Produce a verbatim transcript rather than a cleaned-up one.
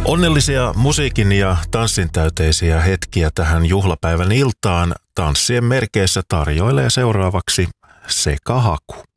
Onnellisia musiikin ja tanssin täyteisiä hetkiä tähän juhlapäivän iltaan tanssien merkeissä tarjoilee seuraavaksi Sekahaku.